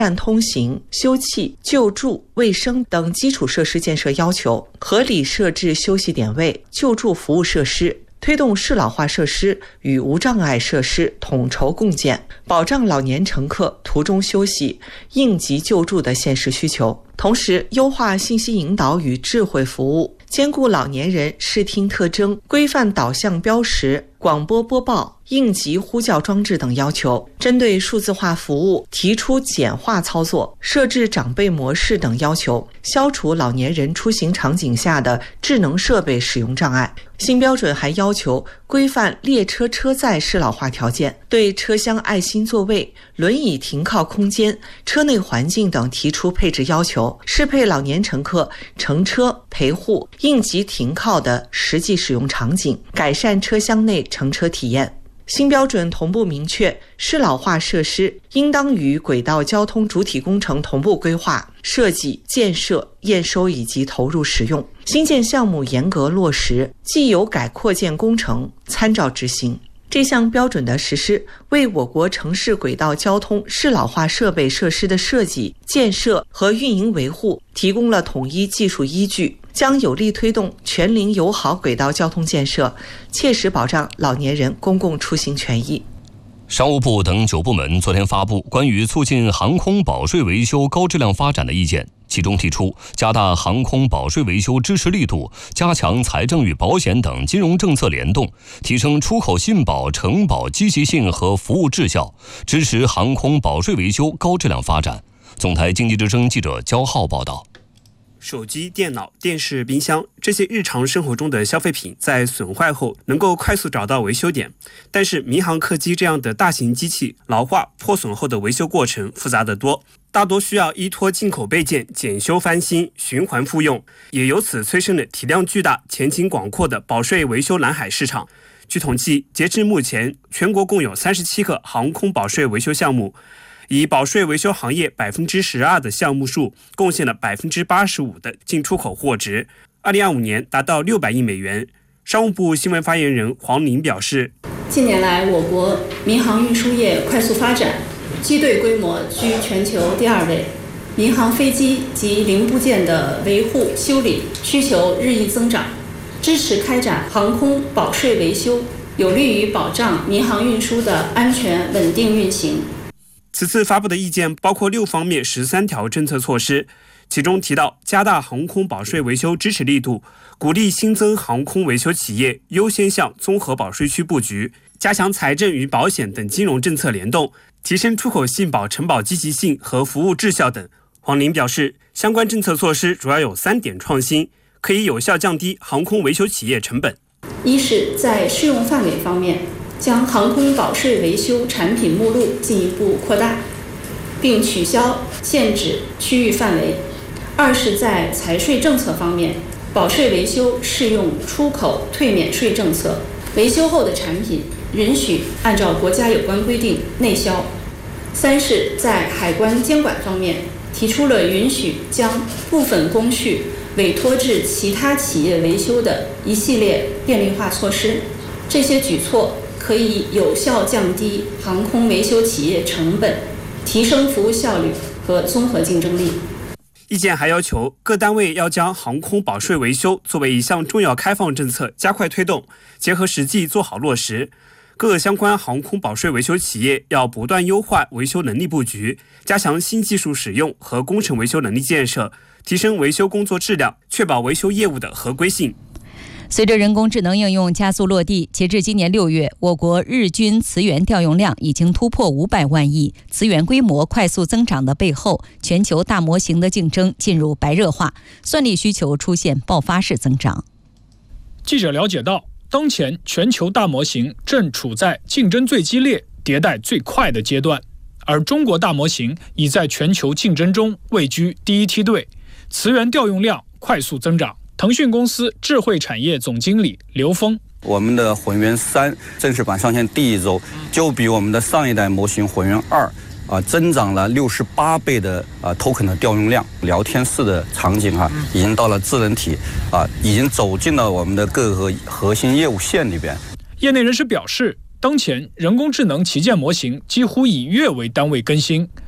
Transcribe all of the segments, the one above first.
善通行、休憩、救助、卫生等基础设施建设要求，合理设置休息点位、救助服务设施，推动适老化设施与无障碍设施统筹共建，保障老年乘客途中休息、应急救助的现实需求。同时，优化信息引导与智慧服务，兼顾老年人视听特征、规范导向标识、广播播报、应急呼叫装置等要求，针对数字化服务提出简化操作、设置长辈模式等要求，消除老年人出行场景下的智能设备使用障碍。新标准还要求规范列车车载适老化条件，对车厢爱心座位、轮椅停靠空间、车内环境等提出配置要求，适配老年乘客乘车、陪护、应急停靠的实际使用场景，改善车厢内乘车体验。新标准同步明确，适老化设施应当与轨道交通主体工程同步规划、设计、建设、验收以及投入使用。新建项目严格落实既有改扩建工程，参照执行。这项标准的实施，为我国城市轨道交通适老化设备设施的设计、建设和运营维护提供了统一技术依据，将有力推动全龄友好轨道交通建设，切实保障老年人公共出行权益。 商务部等9部门昨天发布关于促进航空保税维修高质量发展的意见，其中提出加大航空保税维修支持力度，加强财政与保险等金融政策联动，提升出口信保承保积极性和服务质效，支持航空保税维修高质量发展。总台经济之声记者焦浩报道。 手机、电脑、电视、冰箱这些日常生活中的消费品在损坏后能够快速找到维修点，但是民航客机这样的大型机器老化破损后的维修过程复杂得多，大多需要依托进口备件检修翻新、循环复用，也由此催生了体量巨大、前景广阔的保税维修蓝海市场。据统计，截至目前，全国共有37个航空保税维修项目，以保税维修行业12%的项目数贡献了85%的进出口货值，2025年达到600亿美元。商务部新闻发言人黄宁表示， 近年来我国民航运输业快速发展，机队规模居全球第2位，民航飞机及零部件的维护修理需求日益增长，支持开展航空保税维修，有利于保障民航运输的安全稳定运行。 此次发布的意见包括6方面13条政策措施，其中提到加大航空保税维修支持力度，鼓励新增航空维修企业优先向综合保税区布局，加强财政与保险等金融政策联动，提升出口信保承保积极性和服务质效等。黄宁表示，相关政策措施主要有3点创新，可以有效降低航空维修企业成本。 一是在适用范围方面，将航空保税维修产品目录进一步扩大，并取消限制区域范围。2是在财税政策方面，保税维修适用出口退免税政策，维修后的产品允许按照国家有关规定内销。3是在海关监管方面，提出了允许将部分工序委托至其他企业维修的一系列便利化措施。这些举措可以有效降低航空维修企业成本，提升服务效率和综合竞争力。 意见还要求各单位要将航空保税维修作为一项重要开放政策，加快推动，结合实际做好落实。各相关航空保税维修企业要不断优化维修能力布局，加强新技术使用和工程维修能力建设，提升维修工作质量，确保维修业务的合规性。 随着人工智能应用加速落地，截至今年6月，我国日均磁源调用量已经突破500万亿。磁源规模快速增长的背后，全球大模型的竞争进入白热化，算力需求出现爆发式增长。 记者了解到，当前全球大模型正处在竞争最激烈、迭代最快的阶段，而中国大模型已在全球竞争中位居第一梯队，磁源调用量快速增长。腾讯公司智慧产业总经理刘峰， 我们的浑源3正式版上线第1周，就比我们的上一代模型浑源2增长了68倍的token的调用量，聊天室的场景已经到了智能体已经走进了我们的各个核心业务线里边。 业内人士表示，当前人工智能旗舰模型几乎以月为单位更新，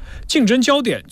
竞争焦点